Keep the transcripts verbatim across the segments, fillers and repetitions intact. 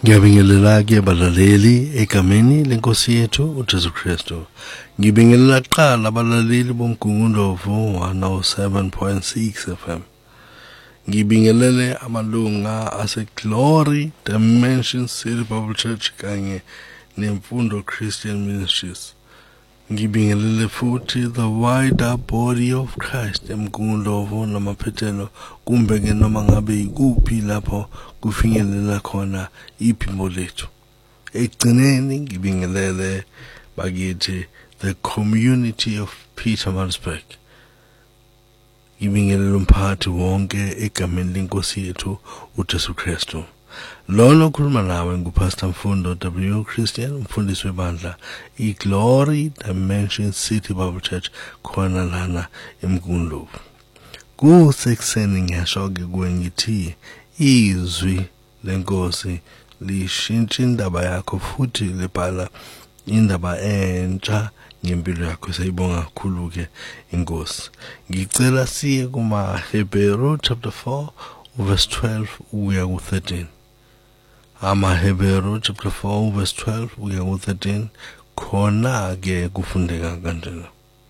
Ngiyabingelela-ke abalaleli egameni lenkosi yethu uJesu Kristu. Ngibingelela kuqala abalaleli bomgungundovu one oh seven point six F M. Ngibingelele amalunga ase-Glory Dimension City Bible Church kanye nemfundo Christian Ministries. Ngibingelele futhi the wider body of Christ emgungundovu namaphethelo kumbe ke noma ngabe ikuphi lapho kufinyelela khona iphimbo lethu. Ekugcineni ngibingelele bakithi the community of Pietermaritzburg. Ngibingelele umphathi wonke egameni lenkosi yethu uJesu Kristu. Lolo khuluma nawe ngupastor Mfundo W Christian, umfundisi webandla iGlory Dimension City Bible Church khona lana emgungundovu. Kusekuseni ngiyasho-ke kuwe ngithi izwi lenkosi lishintsha indaba yakho futhi libhala indaba entsha ngempilo yakho. Sayibonga kakhulu-ke inkosi. Ngicela siye kumaHebheru chapter four verse twelve ukuya ku thirteen. AmaHebheru chapter four verse twelve ukuya ku thirteen khona-ke kufundeka kanjena.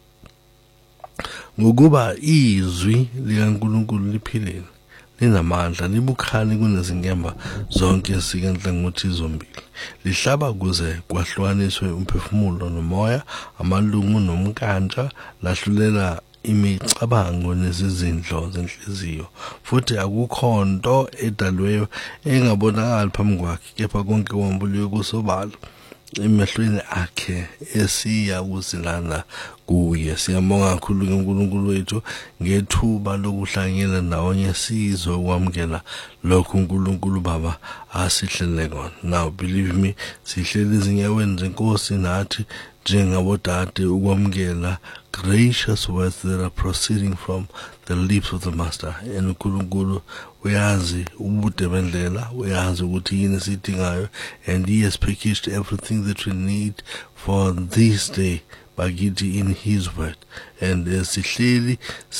Ngokuba izwi likaNkulunkulu liphilile, linamandla, libukhali kunezinkemba zonke zikanhlangothi zombili. Lihlaba kuze kwahlukaniswe umphefumulo nomoya, amalungu nomnkantsha, lahlulela imicabango nezizindlo zenhliziyo. Futhi akukho nto edalweyo engabonakali phambi kwakhe, kepha konke kwambuliwe kusobala emehlweni akhe esiya kuzilanda kuye. Siyabonga kakhulu uNkulunkulu wethu ngethuba lokuhlanganyela ndawonye sizwe ukwamukela lokhu uNkulunkulu Baba asihlele kona. Now believe me, sihlele ezinyaweni zenkosi nathi njengabodade ukwamukela gracious words that are proceeding from the lips of the Master. And uNkulunkulu uyazi ubude bendlela, uyazi ukuthi yini sidingayo, and he has packaged everything that we need for this day bakithi in his word. And sihleli